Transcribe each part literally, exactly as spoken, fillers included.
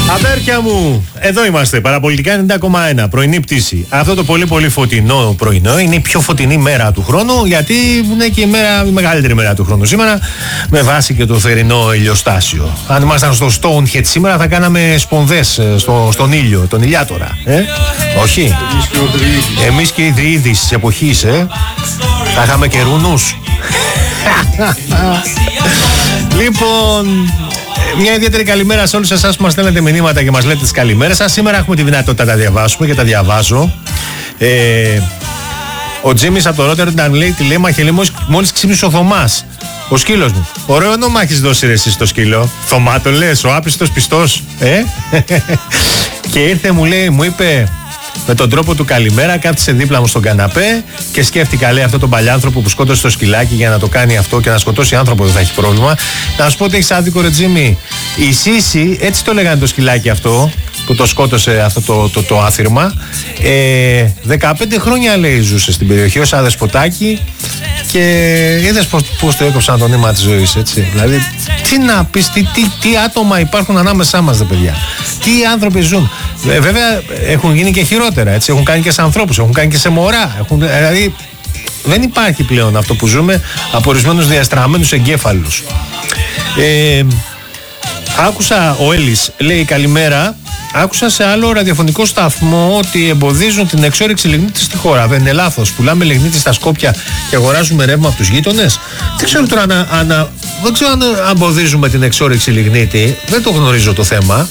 Αδέρφια μου, εδώ είμαστε. Παραπολιτικά ενενήντα κόμμα ένα. Πρωινή πτήση. Αυτό το πολύ πολύ φωτεινό πρωινό είναι η πιο φωτεινή μέρα του χρόνου, γιατί είναι και η, μέρα, η μεγαλύτερη μέρα του χρόνου σήμερα, με βάση και το θερινό ηλιοστάσιο. Αν ήμασταν στο Stonehead σήμερα, θα κάναμε σπονδές στο, στον ήλιο, τον ηλιάτορα. Ε? Όχι. Εμείς και οι ιδρυίδες της εποχής, ε? Θα είχαμε καιρούνους. Λοιπόν, μια ιδιαίτερη καλημέρα σε όλους εσάς που μας στέλνετε μηνύματα και μας λέτε τις καλημέρες σας. Σήμερα έχουμε τη δυνατότητα να τα διαβάσουμε και τα διαβάζω. Ε, ο Τζίμις από το Ρότερνταμ λέει, τη λέει Μαχελή, μόλις ξύπνησε ο Θωμάς, ο σκύλος μου. Ωραίο όνομα έχεις δώσει ρε εσύ στο σκύλο. Θωμά το λες, ο άπιστος πιστός. Ε? Και ήρθε, μου λέει, μου είπε με τον τρόπο του καλημέρα, κάθισε δίπλα μου στον καναπέ και σκέφτηκα, λέει, αυτό τον παλιάνθρωπο που σκότωσε το σκυλάκι για να το κάνει αυτό και να σκοτώσει άνθρωπο δεν θα έχει πρόβλημα. Να σου πω ότι έχεις άδικο, ρε Τζίμι. Η Σύση, έτσι το λέγανε το σκυλάκι αυτό που το σκότωσε αυτό το, το, το άθυρμα. Ε, δεκαπέντε χρόνια, λέει, ζούσε στην περιοχή ως αδεσποτάκι και είδες πως, πως το έκοψαν το νήμα της ζωής, έτσι. Δηλαδή, τι να πεις, τι, τι, τι άτομα υπάρχουν ανάμεσά μας, δε παιδιά. Τι άνθρωποι ζουν. Ε, βέβαια, έχουν γίνει και χειρότερα, έτσι. Έχουν κάνει και σε ανθρώπους, έχουν κάνει και σε μωρά. Έχουν, δηλαδή, δεν υπάρχει πλέον αυτό που ζούμε από ορισμένους διαστραμμένους εγκέφαλους. Ε, άκουσα, ο Έλλης λέει καλημέρα. Άκουσα σε άλλο ραδιοφωνικό σταθμό ότι εμποδίζουν την εξόρυξη λιγνίτη στη χώρα. Δεν είναι λάθος? Πουλάμε λιγνίτη στα Σκόπια και αγοράζουμε ρεύμα από τους γείτονες. Δεν ξέρω τώρα αν, αν, δεν ξέρω αν εμποδίζουμε την εξόρυξη λιγνίτη. Δεν το γνωρίζω το θέμα.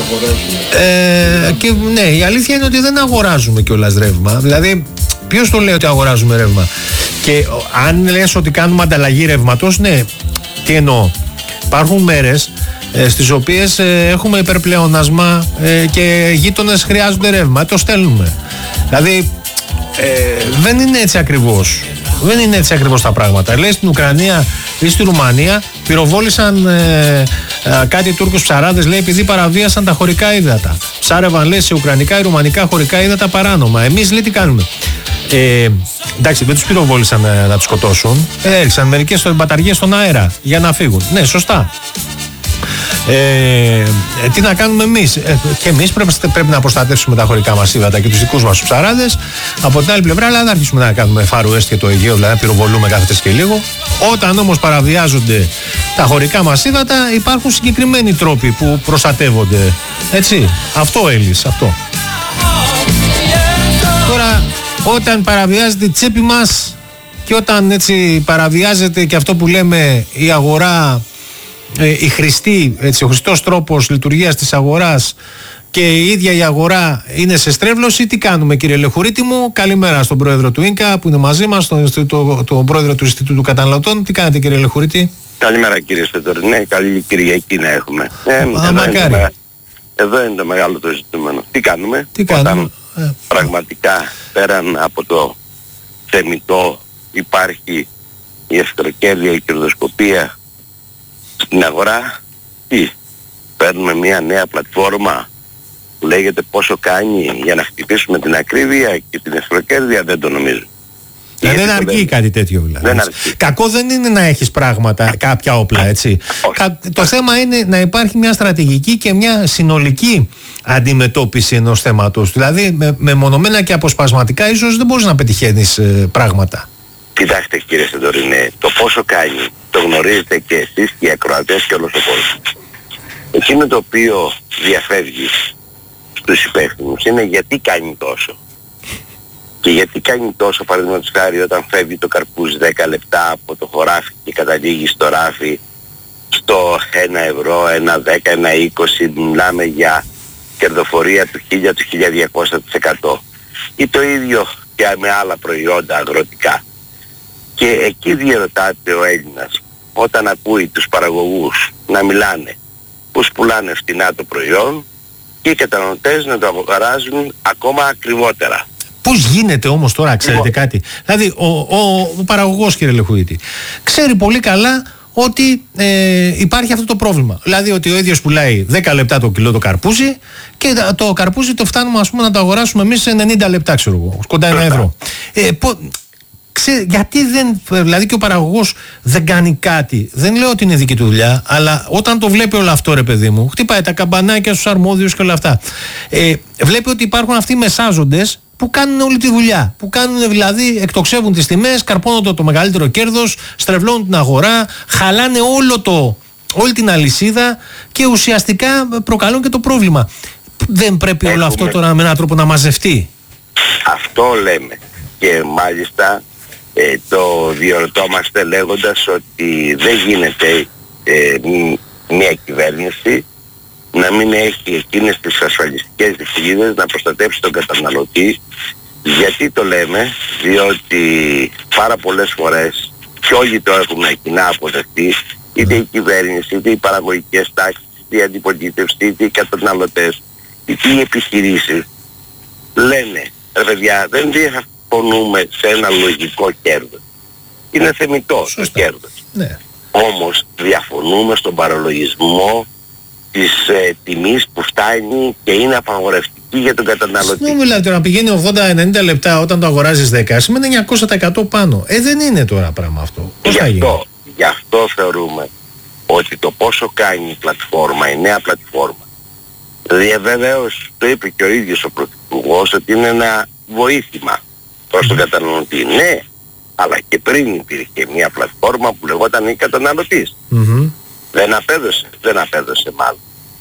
Ε, και ναι, η αλήθεια είναι ότι δεν αγοράζουμε κιόλας ρεύμα. Δηλαδή, ποιος το λέει ότι αγοράζουμε ρεύμα? Και αν λες ότι κάνουμε ανταλλαγή ρεύματος, ναι, τι εννοώ? Υπάρχουν μέρες ε, στις οποίες ε, έχουμε υπερπλεονάσμα ε, και γείτονες χρειάζονται ρεύμα, το στέλνουμε. Δηλαδή ε, δεν είναι έτσι ακριβώς. Δεν είναι έτσι ακριβώς τα πράγματα. Λέει στην Ουκρανία ή στη Ρουμανία πυροβόλησαν ε, ε, κάτι Τούρκους ψαράδες, λέει, επειδή παραβίασαν τα χωρικά ύδατα. Ψάρευαν, λέει, σε ουκρανικά ή ρουμανικά χωρικά ύδατα παράνομα. Εμείς, λέει, τι κάνουμε? Ε, εντάξει, δεν τους πυροβόλησαν ε, να τους σκοτώσουν. Ε, έριξαν μερικές μπαταριές στον αέρα για να φύγουν. Ναι, σωστά. Ε, ε, τι να κάνουμε εμείς? Ε, και εμείς πρέπει, πρέπει να προστατεύσουμε τα χωρικά μας ύδατα και τους δικούς μας τους ψαράδες. Από την άλλη πλευρά, αλλά να αρχίσουμε να κάνουμε Far West και το Αιγαίο, δηλαδή να πυροβολούμε κάθε και λίγο. Όταν όμως παραβιάζονται τα χωρικά μας ύδατα, υπάρχουν συγκεκριμένοι τρόποι που προστατεύονται. Έτσι. Αυτό, Έλλης, αυτό. Τώρα, όταν παραβιάζεται η τσέπη μας και όταν έτσι παραβιάζεται και αυτό που λέμε η αγορά, ε, η χρηστή, έτσι, ο χρηστός τρόπος λειτουργίας της αγοράς και η ίδια η αγορά είναι σε στρέβλωση, τι κάνουμε, κύριε Λεχουρίτη μου? Καλημέρα στον πρόεδρο του ΙΝΚΑ που είναι μαζί μας, τον, τον, τον πρόεδρο του Ινστιτούτου Καταναλωτών. Τι κάνετε, κύριε Λεχουρίτη? Καλημέρα, κύριε Στετόρη. Ναι, καλή Κυριακή να έχουμε. Ε, Α, εδώ, μακάρι. είναι το, εδώ είναι το μεγάλο το ζητούμενο. Τι κάνουμε? Τι κάνουμε? Όταν ε. πραγματικά πέραν από το θεμιτό υπάρχει η ευκροκέρδεια, η κερδοσκοπία στην αγορά, τι? Παίρνουμε μια νέα πλατφόρμα που λέγεται πόσο κάνει για να χτυπήσουμε την ακρίβεια και την ευκροκέρδεια? Δεν το νομίζω. Ε, δεν αρκεί δεν... κάτι τέτοιο, δηλαδή. Δεν αρκεί. Κακό δεν είναι να έχεις πράγματα, κάποια όπλα, έτσι. Κα... Το θέμα είναι να υπάρχει μια στρατηγική και μια συνολική αντιμετώπιση ενός θέματος. Δηλαδή, με, με μονομένα και αποσπασματικά ίσως δεν μπορείς να πετυχαίνεις ε, πράγματα. Κοιτάξτε, κύριε Σεντορίνε, το πόσο κάνει το γνωρίζετε και εσείς και οι ακροατές και όλος ο κόσμος. Εκείνο το οποίο διαφεύγει στους υπεύθυνους είναι γιατί κάνει τόσο. Και γιατί κάνει τόσο, παραδείγματος χάρη, όταν φεύγει το καρπούζι δέκα λεπτά από το χωράφι και καταλήγει στο ράφι στο ένα ευρώ, ένα δέκα, ένα είκοσι, μιλάμε για κερδοφορία του χίλια, του χίλια διακόσια τοις εκατό. Ή το ίδιο και με άλλα προϊόντα αγροτικά. Και εκεί διερωτάται ο Έλληνας, όταν ακούει τους παραγωγούς να μιλάνε πως πουλάνε φτηνά το προϊόν και οι καταναλωτές να το αγοράζουν ακόμα ακριβότερα. Πώς γίνεται όμως τώρα, ξέρετε κάτι? Δηλαδή, ο, ο, ο παραγωγός, κύριε Λεχουρίτη, ξέρει πολύ καλά ότι ε, υπάρχει αυτό το πρόβλημα. Δηλαδή, ότι ο ίδιος πουλάει δέκα λεπτά το κιλό το καρπούζι και το καρπούζι το φτάνουμε, ας πούμε, να το αγοράσουμε εμείς σε ενενήντα λεπτά, ξέρω εγώ, κοντά ένα ευρώ. Ε, πο, Ξέ, γιατί δεν, δηλαδή και ο παραγωγός δεν κάνει κάτι. Δεν λέω ότι είναι δική του δουλειά, αλλά όταν το βλέπει όλο αυτό, ρε παιδί μου, χτυπάει τα καμπανάκια στους αρμόδιους και όλα αυτά. Ε, βλέπει ότι υπάρχουν αυτοί οι μεσάζοντες που κάνουν όλη τη δουλειά. Που κάνουν δηλαδή, εκτοξεύουν τις τιμές, καρπώνονται το μεγαλύτερο κέρδος, στρεβλώνουν την αγορά, χαλάνε όλο το, όλη την αλυσίδα και ουσιαστικά προκαλούν και το πρόβλημα. Δεν πρέπει Έχουμε. όλο αυτό τώρα με έναν τρόπο να μαζευτεί? Αυτό λέμε. Και μάλιστα ε, το διορωτόμαστε λέγοντας ότι δεν γίνεται ε, μια κυβέρνηση να μην έχει εκείνες τις ασφαλιστικές δικλείδες να προστατεύσει τον καταναλωτή. Γιατί το λέμε? Διότι πάρα πολλές φορές, και όλοι το έχουν κοινά αποδεχτεί, είτε η κυβέρνηση, είτε οι παραγωγικές τάξεις, είτε η αντιπολίτευση, είτε οι καταναλωτές, είτε οι επιχειρήσεις, λένε, ρε παιδιά, δεν διαφωνούμε σε ένα λογικό κέρδος. Είναι θεμιτό το κέρδος. Ναι. Όμως διαφωνούμε στον παραλογισμό της ε, τιμής που φτάνει και είναι απαγορευτική για τον καταναλωτή. Συγγνώμη, δηλαδή τώρα να πηγαίνει ογδόντα με ενενήντα λεπτά όταν το αγοράζεις δέκα, σημαίνει εννιακόσια τοις εκατό πάνω. Ε, δεν είναι τώρα πράγμα αυτό. Πώς γι' θα γίνει? αυτό, γι' αυτό θεωρούμε ότι το πόσο κάνει η πλατφόρμα, η νέα πλατφόρμα, δηλαδή βεβαίως το είπε και ο ίδιος ο Πρωθυπουργός ότι είναι ένα βοήθημα προς τον καταναλωτή. Ναι, αλλά και πριν υπήρχε μια πλατφόρμα που λεγόταν η καταναλωτής. Mm-hmm. Δεν απέδωσε, δεν απέδωσε μάλλον.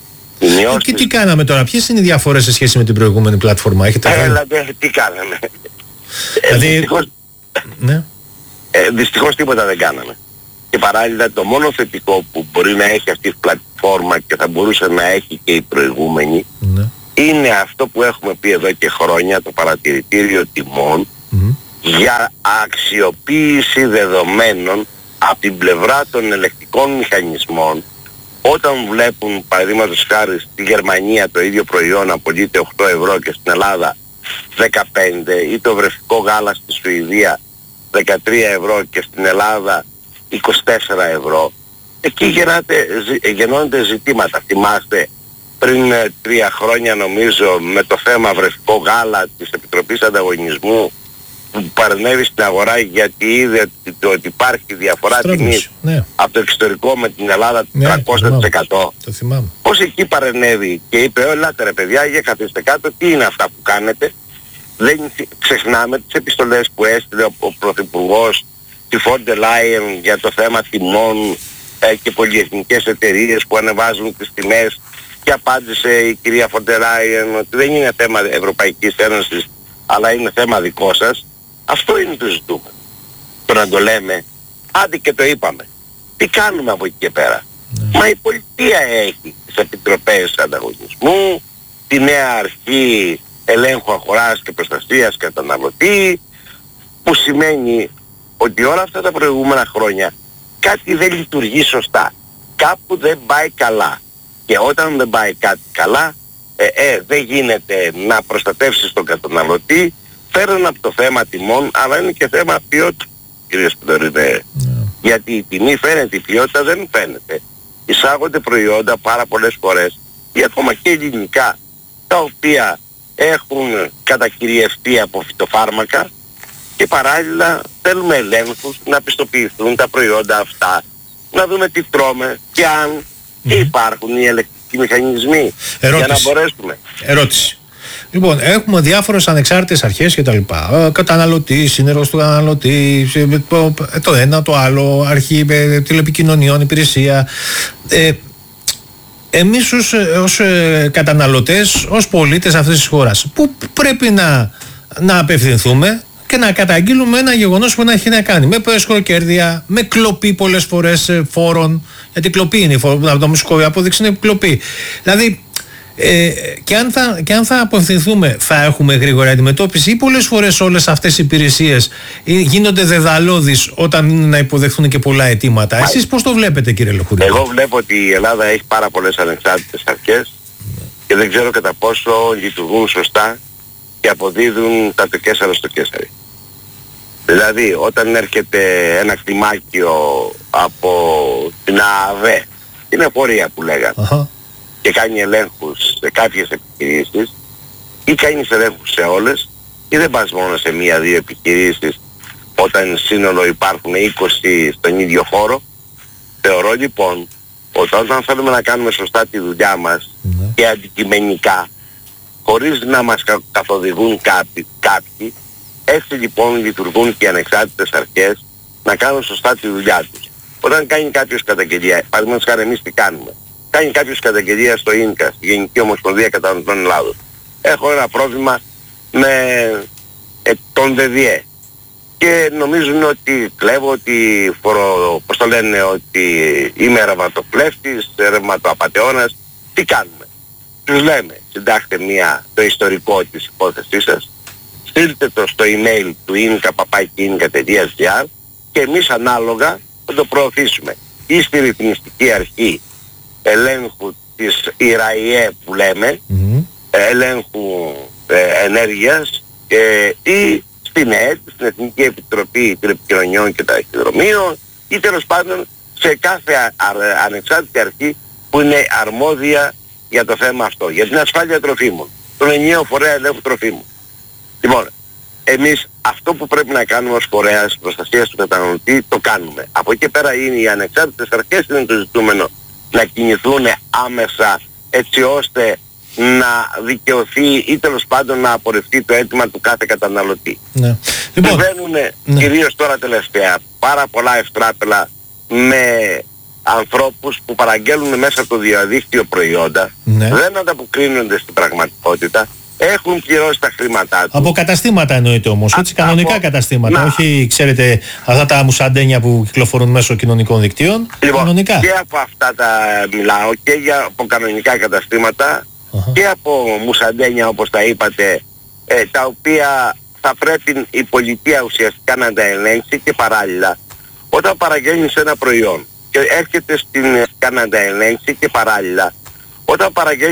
Ε, και τι κάναμε τώρα, ποιες είναι οι διαφορές σε σχέση με την προηγούμενη πλατφόρμα? Έχετε ε, δηλαδή, τι κάναμε? Δηλαδή... ε, δυστυχώς, ναι. ε, δυστυχώς τίποτα δεν κάναμε. Και παράλληλα το μόνο θετικό που μπορεί να έχει αυτή η πλατφόρμα και θα μπορούσε να έχει και η προηγούμενη, ναι, είναι αυτό που έχουμε πει εδώ και χρόνια, το παρατηρητήριο τιμών, mm-hmm, για αξιοποίηση δεδομένων από την πλευρά των ελεκτικών μηχανισμών, όταν βλέπουν παραδείγματος χάρη στη Γερμανία το ίδιο προϊόν απολύεται οκτώ ευρώ και στην Ελλάδα δεκαπέντε, ή το βρεφικό γάλα στη Σουηδία δεκατρία ευρώ και στην Ελλάδα είκοσι τέσσερα ευρώ. Εκεί γεννάτε, γεννώνται ζητήματα. Θυμάστε πριν ε, τρία χρόνια νομίζω με το θέμα βρεφικό γάλα της Επιτροπής Ανταγωνισμού που παρενέβη στην αγορά γιατί είδε ότι υπάρχει διαφορά τιμής, ναι, από το εξωτερικό με την Ελλάδα, ναι, τριακόσια τοις εκατό. Το θυμάμαι. Πώς εκεί παρενέβη και είπε, ελάτε ρε παιδιά, για καθίστε κάτω, τι είναι αυτά που κάνετε? Δεν ξεχνάμε τις επιστολές που έστειλε ο, ο Πρωθυπουργός τη Φόντερ Λάιεν για το θέμα τιμών ε, και πολυεθνικές εταιρείες που ανεβάζουν τις τιμές, και απάντησε η κυρία Φόντερ Λάιεν ότι δεν είναι θέμα Ευρωπαϊκής Ένωσης αλλά είναι θέμα δικό σας. Αυτό είναι το ζητούμενο. Το να το λέμε, άντε και το είπαμε. Τι κάνουμε από εκεί και πέρα? Ναι. Μα η πολιτεία έχει τις επιτροπές ανταγωνισμού, τη νέα αρχή ελέγχου αγοράς και προστασίας καταναλωτή, που σημαίνει ότι όλα αυτά τα προηγούμενα χρόνια κάτι δεν λειτουργεί σωστά. Κάπου δεν πάει καλά. Και όταν δεν πάει κάτι καλά, ε, ε, δεν γίνεται να προστατεύσεις τον καταναλωτή, πέραν από το θέμα τιμών, αλλά είναι και θέμα ποιότητα, κύριε Σπιτορίδε. Yeah. Γιατί η τιμή φαίνεται, η ποιότητα δεν φαίνεται. Εισάγονται προϊόντα πάρα πολλές φορές, ή ακόμα και ελληνικά, τα οποία έχουν κατακυριευτεί από φυτοφάρμακα, και παράλληλα θέλουμε ελέγχους να πιστοποιηθούν τα προϊόντα αυτά, να δούμε τι τρώμε και αν mm. υπάρχουν οι ελεκτικοί μηχανισμοί. Ερώτηση. Για να μπορέσουμε. Ερώτηση. Λοιπόν, έχουμε διάφορες ανεξάρτητες αρχές και τα λοιπά. Καταναλωτή, σύνεργος του καταναλωτή, το ένα, το άλλο, αρχή τηλεπικοινωνιών, υπηρεσία. Ε, εμείς ως, ως καταναλωτές, ως πολίτες αυτής της χώρας, πού πρέπει να, να απευθυνθούμε και να καταγγείλουμε ένα γεγονός που να έχει να κάνει με εσχροκέρδεια, με κλοπή πολλές φορές φόρων, γιατί κλοπή είναι η φόρο, από το μουσικό απόδειξη είναι κλοπή. Δηλαδή, Ε, και, αν θα, και αν θα απευθυνθούμε, θα έχουμε γρήγορα αντιμετώπιση, ή πολλές φορές όλες αυτές οι υπηρεσίες γίνονται δεδαλώδεις όταν είναι να υποδεχθούν και πολλά αιτήματα? Εσείς πώς το βλέπετε, κύριε Λοχουρίδη? Εγώ βλέπω ότι η Ελλάδα έχει πάρα πολλές ανεξάρτητες αρχές και δεν ξέρω κατά πόσο λειτουργούν σωστά και αποδίδουν τα το Κέσαρο στο Κέσαρι. Δηλαδή όταν έρχεται ένα κτημάκιο από την ΑΑΒ, την εφορία που λέγανε, uh-huh, και κάνει ελέγχους σε κάποιες επιχειρήσεις, ή κάνεις ελέγχους σε όλες, ή δεν πας μόνο σε μία-δύο επιχειρήσεις όταν σύνολο υπάρχουν είκοσι στον ίδιο χώρο. Θεωρώ λοιπόν ότι όταν θέλουμε να κάνουμε σωστά τη δουλειά μας ναι. και αντικειμενικά, χωρίς να μας καθοδηγούν κάποιοι, κάποιοι, έτσι λοιπόν λειτουργούν και οι ανεξάρτητες αρχές να κάνουν σωστά τη δουλειά τους. Όταν κάνει κάποιος καταγγελία, παραδείγματος χάρη εμείς τι κάνουμε, κάνει κάποιος καταγγελία στο ίνκα, στη Γενική Ομοσπονδία Καταναλωτών Ελλάδος. Έχω ένα πρόβλημα με ε, τον ΔΔΕ και νομίζουν ότι κλέβω, ότι φορο, πώς το λένε, ότι είμαι ρευματοκλέφτης, ρευματοαπατεώνας. Τι κάνουμε? Τους λέμε, συντάχτε μια, το ιστορικό της υπόθεσής σας, στείλτε το στο email του ίνκα παπάκι ίνκα τελεία τζι άρ και εμείς ανάλογα θα το προωθήσουμε ή στη ρυθμιστική αρχή ελέγχου της ΙΡΑΙΕ που λέμε, mm-hmm. ελέγχου ε, ενέργειας ε, ή στην ΕΕΤ, στην Εθνική Επιτροπή Τηλεπικοινωνιών και Ταχυδρομείων, ή τέλος πάντων σε κάθε α, α, ανεξάρτητη αρχή που είναι αρμόδια για το θέμα αυτό, για την ασφάλεια τροφίμων, τον ενιαίο φορέα ελέγχου τροφίμων. Λοιπόν, εμείς αυτό που πρέπει να κάνουμε ως φορέας προστασίας του καταναλωτή το κάνουμε. Από εκεί πέρα είναι οι ανεξάρτητες αρχές, είναι το ζητούμενο να κινηθούν άμεσα έτσι ώστε να δικαιωθεί ή τέλος πάντων να απορριφθεί το αίτημα του κάθε καταναλωτή. Ναι. Λοιπόν, βαίνουν ναι. κυρίως τώρα τελευταία πάρα πολλά ευτράπελα με ανθρώπους που παραγγέλνουν μέσα από το διαδίκτυο προϊόντα, ναι. δεν ανταποκρίνονται στην πραγματικότητα, έχουν πληρώσει τα χρήματά τους. Από καταστήματα εννοείται όμως, έτσι, Α, κανονικά από... καταστήματα, να... όχι ξέρετε αυτά τα μουσαντένια που κυκλοφορούν μέσω κοινωνικών δικτύων, λοιπόν, κανονικά. Και από αυτά τα μιλάω και για από κανονικά καταστήματα uh-huh. και από μουσαντένια όπως τα είπατε, ε, τα οποία θα πρέπει η πολιτεία ουσιαστικά να τα ελέγξει και παράλληλα όταν παραγγέλνεις ένα προϊόν και έρχεται στην να τα ελέγξει και παράλληλα όταν παραγγέλνεις